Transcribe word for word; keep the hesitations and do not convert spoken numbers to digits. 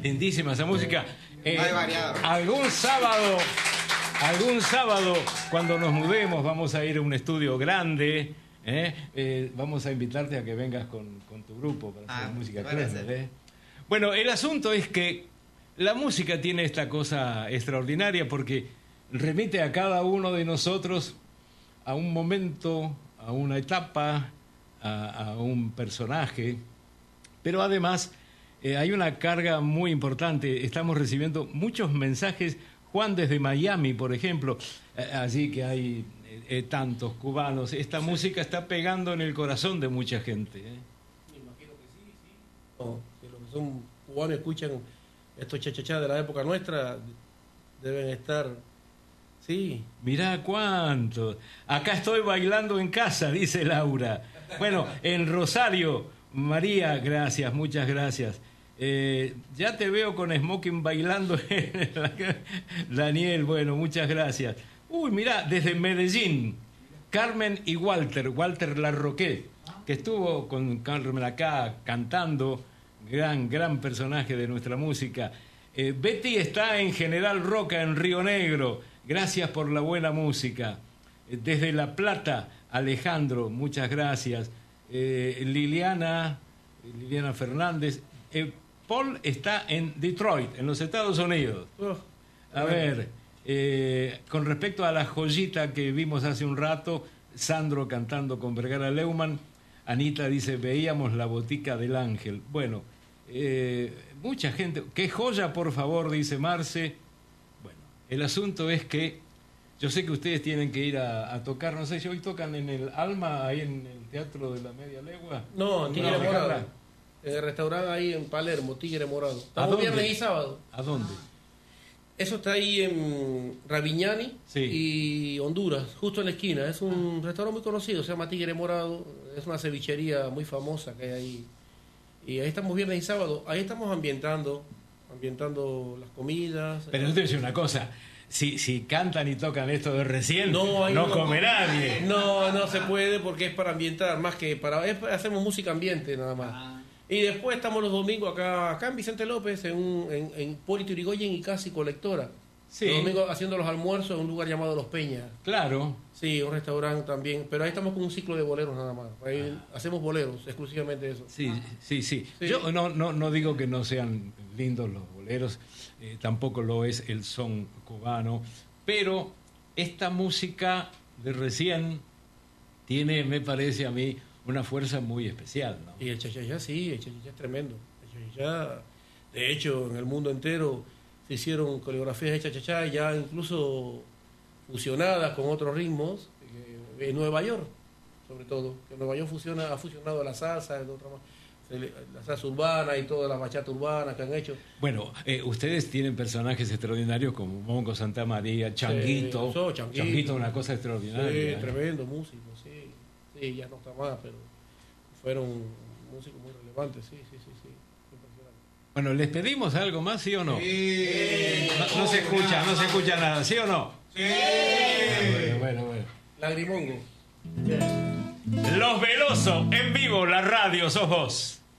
Lindísima esa música. Eh, Hay variado. Algún sábado, algún sábado, cuando nos mudemos, vamos a ir a un estudio grande. ¿eh? Eh, vamos a invitarte a que vengas con, con tu grupo para hacer Ah, música bueno, Klezmer, ¿eh? Bueno, el asunto es que la música tiene esta cosa extraordinaria porque remite a cada uno de nosotros a un momento, a una etapa, a, a un personaje, pero además eh, hay una carga muy importante. Estamos recibiendo muchos mensajes, Juan desde Miami, por ejemplo, eh, allí que hay eh, tantos cubanos. Esta sí. música está pegando en el corazón de mucha gente. ¿eh? Me imagino que sí, sí. No, si los que son cubanos escuchan estos chachachás de la época nuestra, deben estar... Sí. Mirá cuánto. Acá estoy bailando en casa, dice Laura. Bueno, en Rosario, María, gracias, muchas gracias. Eh, ya te veo con smoking bailando. Daniel, bueno, muchas gracias. Uy, mirá, desde Medellín, Carmen y Walter, Walter Larroquet, que estuvo con Carmen acá cantando, gran, gran personaje de nuestra música. Eh, Betty está en General Roca, en Río Negro. Gracias por la buena música. Desde La Plata, Alejandro, muchas gracias. Eh, Liliana, Liliana Fernández. Eh, Paul está en Detroit, en los Estados Unidos. A ver, eh, con respecto a la joyita que vimos hace un rato, Sandro cantando con Vergara Leumann. Anita dice, veíamos La Botica del Ángel. Bueno, eh, mucha gente. ¡Qué joya, por favor!, dice Marce. El asunto es que yo sé que ustedes tienen que ir a, a tocar, no sé si hoy tocan en el Alma, ahí en el Teatro de la Media Legua. No, Tigre no, Morado. En el restaurante ahí en Palermo, Tigre Morado. Estamos viernes y sábado. ¿A dónde? Eso está ahí en Raviñani sí. y Honduras, justo en la esquina. Es un restaurante muy conocido, se llama Tigre Morado. Es una cevichería muy famosa que hay ahí. Y ahí estamos viernes y sábado. Ahí estamos ambientando... ambientando las comidas. Pero yo te voy a decir una cosa, si, si cantan y tocan esto de recién, no, no no come nadie. No, no se puede porque es para ambientar, más que para... Es, hacemos música ambiente nada más. Ah. Y después estamos los domingos acá acá en Vicente López, en, un, en, en Hipólito Yrigoyen y Casi Colectora. Sí. Los domingos haciendo los almuerzos en un lugar llamado Los Peñas. Claro. Sí, un restaurante también. Pero ahí estamos con un ciclo de boleros nada más. Ahí ah. hacemos boleros, exclusivamente eso. Sí, sí, sí. sí. Yo no, no, no digo que no sean lindos los boleros, eh, tampoco lo es el son cubano, pero esta música de recién tiene, me parece a mí, una fuerza muy especial, ¿no? Y el chachachá, sí, el chachachá es tremendo. El chachachá, de hecho, en el mundo entero se hicieron coreografías de chachachá ya incluso fusionadas con otros ritmos, eh, en Nueva York, sobre todo, que Nueva York fusiona, ha fusionado la salsa, de otra manera, la salsa urbana y toda la bachata urbana que han hecho. Bueno, eh, ustedes tienen personajes extraordinarios como Mongo Santa María, Changuito. Sí, Changuito. Changuito, una cosa extraordinaria. Sí, ¿eh? Tremendo músico, sí. Sí, ya no está más, pero fueron músicos muy relevantes, sí, sí, sí, sí. Bueno, ¿les pedimos algo más, sí o no? Sí. No, no se escucha, no se escucha nada, ¿sí o no? Sí. Bueno, bueno, bueno. Lagrimongo. Los Veloso, en vivo, la radio, sos vos.